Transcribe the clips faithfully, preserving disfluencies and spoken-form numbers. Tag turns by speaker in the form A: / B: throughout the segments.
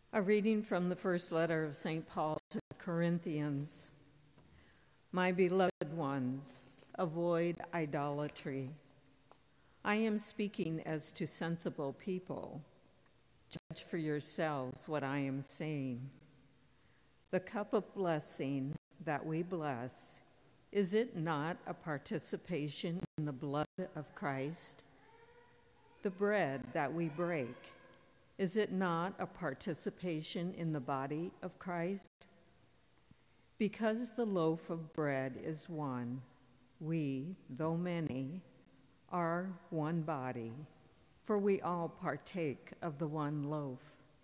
A: A reading from the first letter of Saint Paul to the Corinthians. My beloved ones, avoid idolatry. I am speaking as to sensible people. Judge for yourselves what I am saying. The cup of blessing that we bless, is it not a participation in the blood of Christ? The bread that we break, is it not a participation in the body of Christ? Because the loaf of bread is one, we, though many, are one body, for we all partake of the one loaf.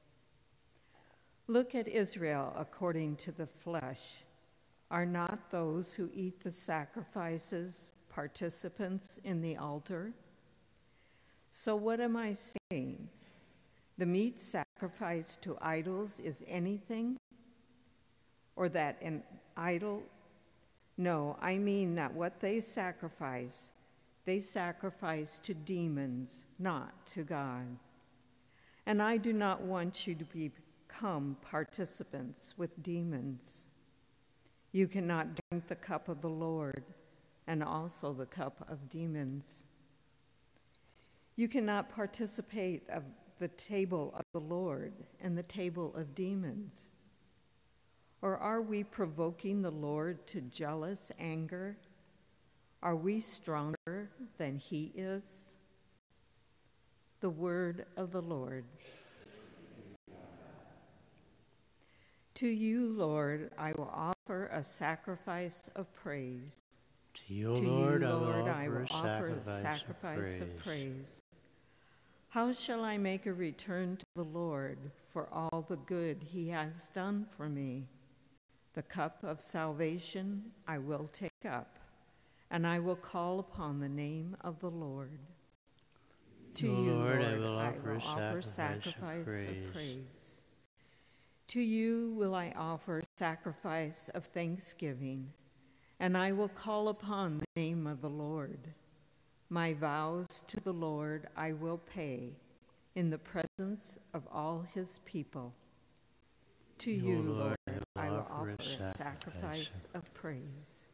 A: Look at Israel according to the flesh. Are not those who eat the sacrifices participants in the altar? So what am I saying? The meat sacrificed to idols is anything? Or that an idol? No, I mean that what they sacrifice, they sacrifice to demons, not to God. And I do not want you to become participants with demons. You cannot drink the cup of the Lord and also the cup of demons. You cannot participate of the table of the Lord and the table of demons. Or are we provoking the Lord to jealous anger? Are we stronger than he is? The word of the Lord. To you, Lord, I will offer a sacrifice of praise.
B: To you,
A: to
B: Lord,
A: you,
B: I will
A: Lord,
B: offer,
A: I will
B: a,
A: offer
B: sacrifice
A: a sacrifice
B: of
A: of
B: praise.
A: praise. How shall I make a return to the Lord for all the good he has done for me? The cup of salvation I will take up, and I will call upon the name of the Lord. To
B: O
A: you,
B: Lord,
A: Lord,
B: I will
A: I
B: offer
A: will
B: a
A: offer
B: sacrifice
A: sacrifice
B: of praise.
A: of praise. To you will I offer sacrifice of thanksgiving, and I will call upon the name of the Lord. My vows to the Lord I will pay in the presence of all his people. To you,
B: O Lord,
A: Lord,
B: I will
A: I will
B: offer
A: offer
B: a
A: a
B: sacrifice
A: sacrifice of praise.